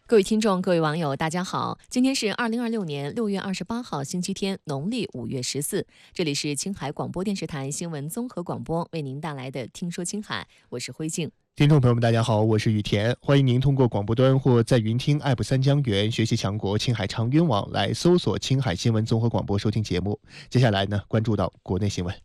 各位听众、各位网友，大家好！今天是2026年6月28号，星期天，农历5月14。这里是青海广播电视台新闻综合广播为您带来的《听说青海》，我是辉静。 听众朋友们，大家好，我是雨田，欢迎您通过广播端或在云听 App 三江源学习强国青海长渊网来搜索青海新闻综合广播收听节目。接下来呢，关注到国内新闻。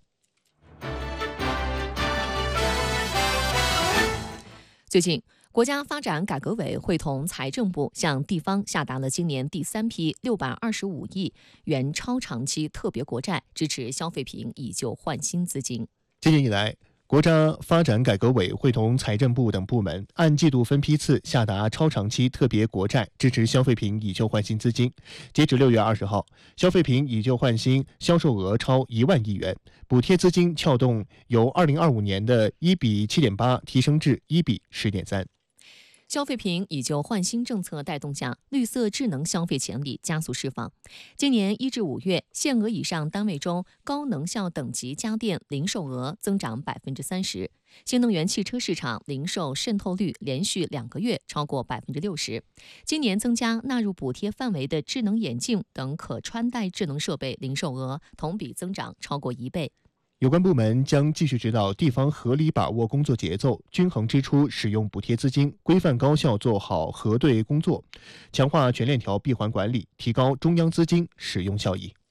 最近，国家发展改革委会同财政部向地方下达了今年第3批625亿元超长期特别国债，支持消费品以旧换新资金。 今年以来，国家发展改革委会同财政部等部门按季度分批次下达超长期特别国债，支持消费品以旧换新资金。截止6月20号，消费品以旧换新销售额超1万亿元，补贴资金撬动由2025年的1比7.8提升至1比10.3。 消费品以旧换新政策带动下，绿色智能消费潜力加速释放。今年1至5月，限额以上单位中高能效等级家电零售额增长30%，新能源汽车市场零售渗透率连续2个月超过60%。今年增加纳入补贴范围的智能眼镜等可穿戴智能设备零售额同比增长超过1倍。 有关部门将继续指导地方合理把握工作节奏，均衡支出使用补贴资金，规范高效做好核对工作，强化全链条闭环管理，提高中央资金使用效益。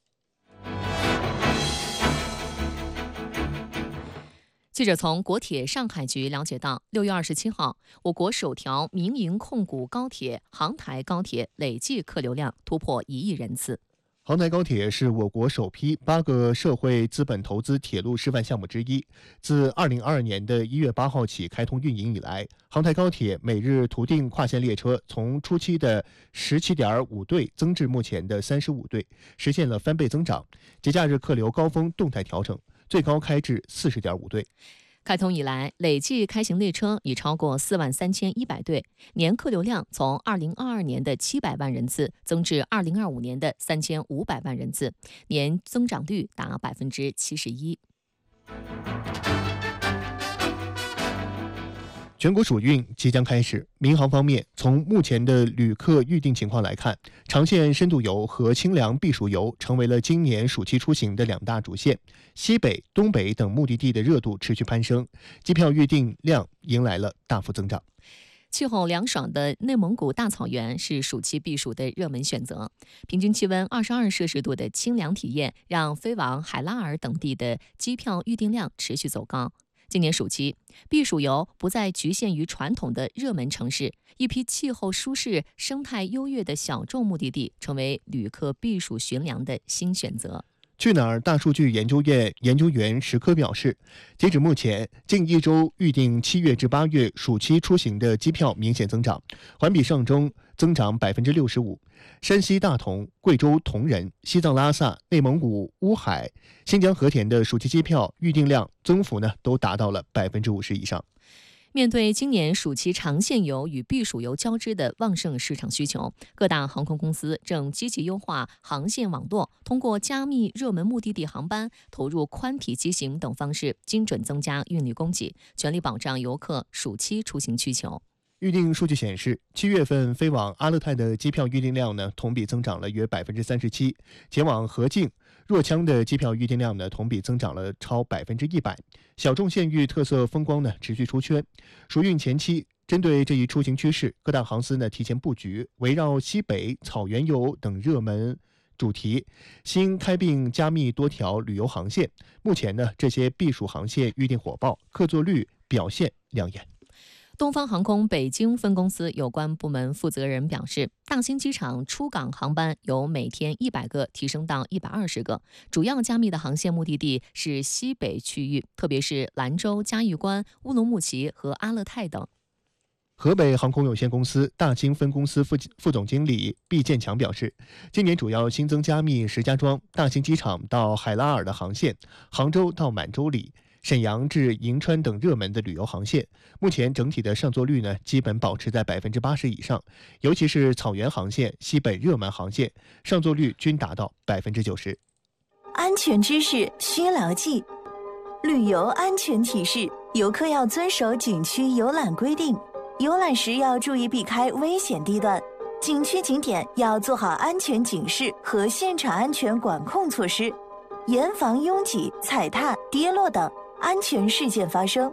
记者从国铁上海局了解到，6月27号，我国首条民营控股高铁杭台高铁累计客流量突破1亿人次。 杭台高铁是我国首批8个社会资本投资铁路示范项目之一。自2022年的1月8号起开通运营以来，杭台高铁每日图定跨线列车从初期的17.5对增至目前的35对，实现了翻倍增长。节假日客流高峰动态调整，最高开至40.5对。 开通以来，累计开行列车已超过43100对，年客流量从2022年的700万人次增至2025年的3500万人次，年增长率达71%。 全国暑运即将开始，民航方面，从目前的旅客预订情况来看，长线深度游和清凉避暑游成为了今年暑期出行的2大主线。西北、东北等目的地的热度持续攀升，机票预订量迎来了大幅增长。 气候凉爽的内蒙古大草原是暑期避暑的热门选择，平均气温22摄氏度的清凉体验让飞往海拉尔等地的机票预订量持续走高。今年暑期，避暑游不再局限于传统的热门城市，一批气候舒适、生态优越的小众目的地成为旅客避暑寻凉的新选择。 去哪儿大数据研究院研究员石科表示，截止目前，近1周预订7月至8月暑期出行的机票明显增长，环比上周增长65%。山西大同、贵州铜仁、西藏拉萨、内蒙古乌海、新疆和田的暑期机票预订量增幅都达到了50%以上。 面对今年暑期长线游与避暑游交织的旺盛市场需求，各大航空公司正积极优化航线网络，通过加密热门目的地航班、投入宽体机型等方式，精准增加运力供给，全力保障游客暑期出行需求。 预订数据显示，7月份飞往阿勒泰的机票预订量同比增长了约37%，前往河静、若羌的机票预订量同比增长了超100%。小众县域特色风光持续出圈。暑运前期，针对这一出行趋势，各大航司提前布局，围绕西北、草原游等热门主题，新开并加密多条旅游航线。目前这些避暑航线预订火爆，客座率表现亮眼。 东方航空北京分公司有关部门负责人表示，大兴机场出港航班由每天100个提升到120个，主要加密的航线目的地是西北区域，特别是兰州、嘉峪关、乌鲁木齐和阿勒泰等。 河北航空有限公司大兴分公司副总经理毕建强表示，今年主要新增加密石家庄、大兴机场到海拉尔的航线，杭州到满洲里、沈阳至银川等热门的旅游航线，目前整体的上座率基本保持在80%以上，尤其是草原航线、西北热门航线，上座率均达到90%。 安全知识需牢记，旅游安全提示：游客要遵守景区游览规定，游览时要注意避开危险地段， 景区景点要做好安全警示和现场安全管控措施，严防拥挤、踩踏、跌落等安全事件发生。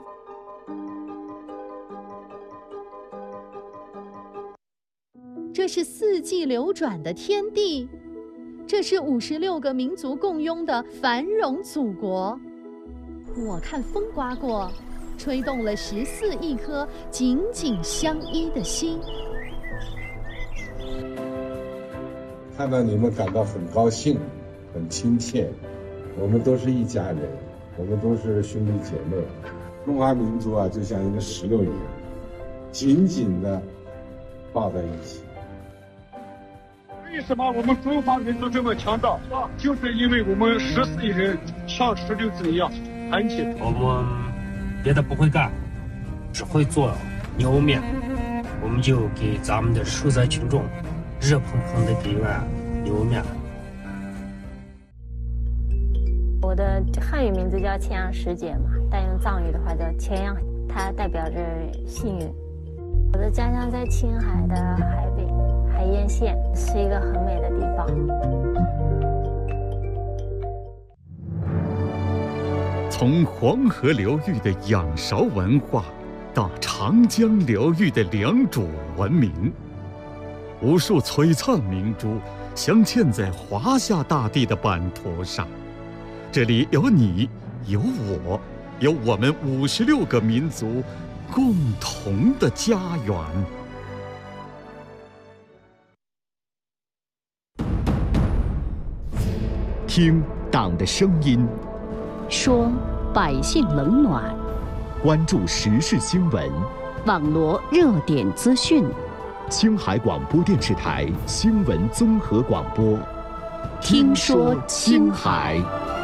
这是四季流转的天地，这是56个民族共拥的繁荣祖国。我看风刮过，吹动了14亿颗紧紧相依的心。 看到你们感到很高兴，很亲切。我们都是一家人，我们都是兄弟姐妹。中华民族啊，就像一个石榴一样，紧紧地抱在一起。 为什么我们中华民族这么强大？就是因为我们14亿人像石榴子一样团结。 我们别的不会干，只会做牛面，我们就给咱们的受灾群众热腾腾的给碗牛面。 我的汉语名字叫千阳师姐嘛，但用藏语的话叫千阳，它代表着幸运。我的家乡在青海的海北海晏县，是一个很美的地方。 从黄河流域的仰韶文化到长江流域的良渚文明，无数璀璨明珠镶嵌在华夏大地的版图上。这里有你，有我，有我们56个民族共同的家园。听党的声音， 说百姓冷暖， 关注时事新闻， 网罗热点资讯。 青海广播电视台新闻综合广播， 听说青海。